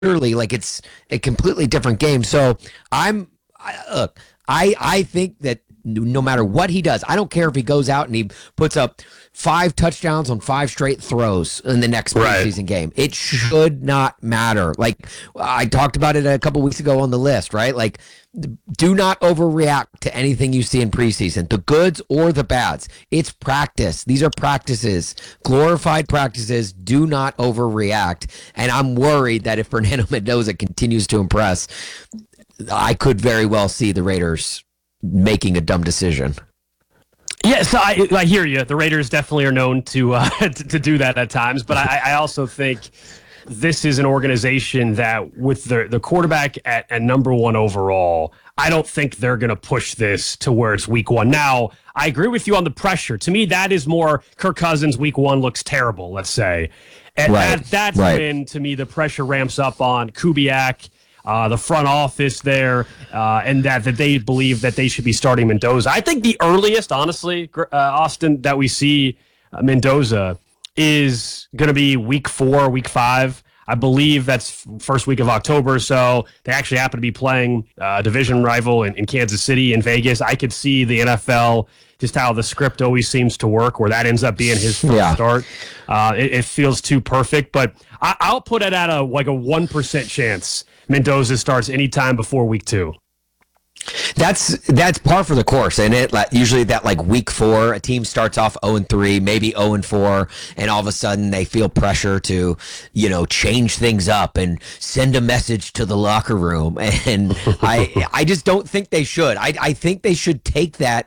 clearly like it's a completely different game. So look, I think that no matter what he does, I don't care if he goes out and he puts up 5 touchdowns on 5 straight throws in the next preseason game. It should not matter. Like I talked about it a couple weeks ago on the list, right? Like do not overreact to anything you see in preseason, the goods or the bads. It's practice. These are practices, glorified practices. Do not overreact. And I'm worried that if Fernando Mendoza continues to impress, I could very well see the Raiders making a dumb decision. Yeah, so I hear you. The Raiders definitely are known to to do that at times, but I also think this is an organization that with the quarterback at number 1 overall, I don't think they're going to push this to where it's week 1. Now, I agree with you on the pressure. To me, that is more Kirk Cousins week 1 looks terrible, let's say. And that's when, to me, the pressure ramps up on Kubiak, the front office there, and that they believe that they should be starting Mendoza. I think the earliest, honestly, Austin, that we see Mendoza is going to be week 4, week 5. I believe that's first week of October, so they actually happen to be playing a division rival in Kansas City and Vegas. I could see the NFL, just how the script always seems to work, where that ends up being his first start. It feels too perfect, but I'll put it at a 1% chance Mendoza starts anytime before week 2. That's par for the course, and it usually that like week 4, a team starts off 0-3, maybe 0-4, and all of a sudden they feel pressure to, change things up and send a message to the locker room. And I just don't think they should. I think they should take that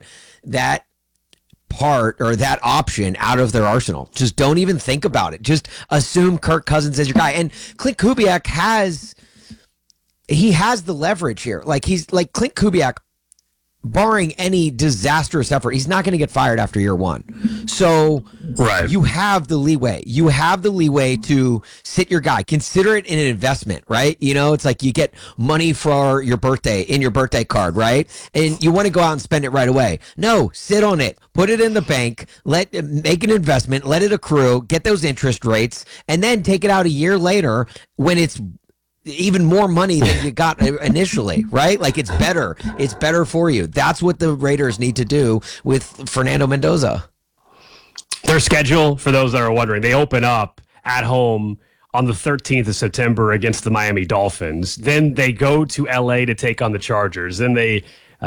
part or that option out of their arsenal. Just don't even think about it. Just assume Kirk Cousins is your guy. And Clint Kubiak has the leverage here. Like Clint Kubiak, barring any disastrous effort, he's not going to get fired after year 1. So you have the leeway. You have the leeway to sit your guy. Consider it an investment, right? It's like you get money for your birthday in your birthday card, right? And you want to go out and spend it right away. No, sit on it. Put it in the bank. Make an investment. Let it accrue. Get those interest rates, and then take it out a year later when it's even more money than you got initially, right? Like it's better for you. That's what the Raiders need to do with Fernando Mendoza. Their schedule, for those that are wondering, they open up at home on the 13th of September against the Miami Dolphins. Then they go to LA to take on the Chargers. Then they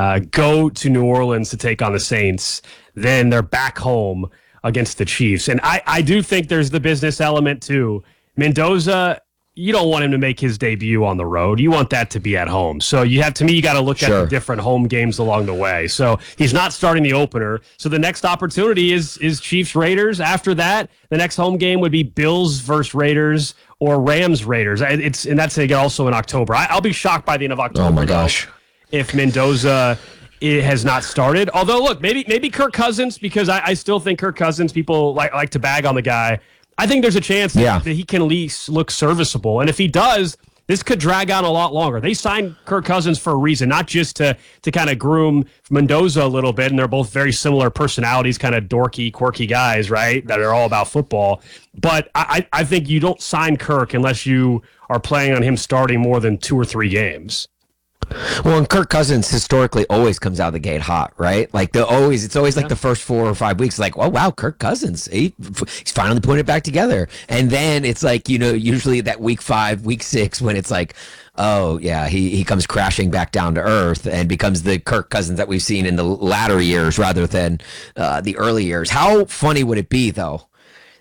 go to New Orleans to take on the Saints. Then they're back home against the Chiefs. And I do think there's the business element too. Mendoza, you don't want him to make his debut on the road. You want that to be at home. So you got to look at the different home games along the way. So he's not starting the opener. So the next opportunity is Chiefs Raiders. After that, the next home game would be Bills versus Raiders or Rams Raiders. And that's also in October. I'll be shocked by the end of October. Oh my gosh. If Mendoza has not started. Although look, maybe Kirk Cousins, because I still think Kirk Cousins, people like to bag on the guy. I think there's a chance that he can at least look serviceable. And if he does, this could drag on a lot longer. They signed Kirk Cousins for a reason, not just to kind of groom Mendoza a little bit, and they're both very similar personalities, kind of dorky, quirky guys, right, that are all about football. But I think you don't sign Kirk unless you are planning on him starting more than 2 or 3 games. Well, and Kirk Cousins historically always comes out of the gate hot, right? Like it's always like the first 4 or 5 weeks, like, oh wow, Kirk Cousins, he's finally putting it back together. And then it's like, usually that week 5, week 6, when it's like, oh yeah, he comes crashing back down to earth and becomes the Kirk Cousins that we've seen in the latter years rather than the early years. How funny would it be though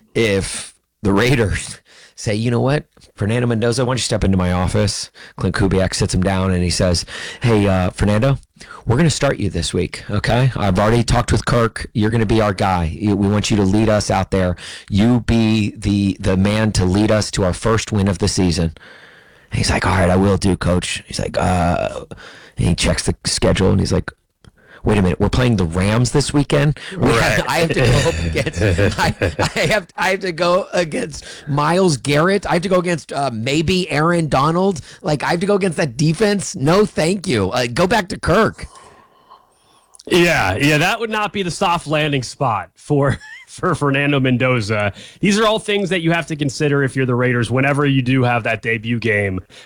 if the Raiders say, you know what, Fernando Mendoza, why don't you step into my office? Clint Kubiak sits him down and he says, hey, Fernando, we're going to start you this week, okay? I've already talked with Kirk. You're going to be our guy. We want you to lead us out there. You be the man to lead us to our first win of the season. And he's like, all right, I will do, coach. He's like, and he checks the schedule and he's like, wait a minute, we're playing the Rams this weekend. I have to go up against. I have to go against Myles Garrett. I have to go against maybe Aaron Donald. Like I have to go against that defense. No, thank you. Go back to Kirk. Yeah, that would not be the soft landing spot for for Fernando Mendoza. These are all things that you have to consider if you're the Raiders whenever you do have that debut game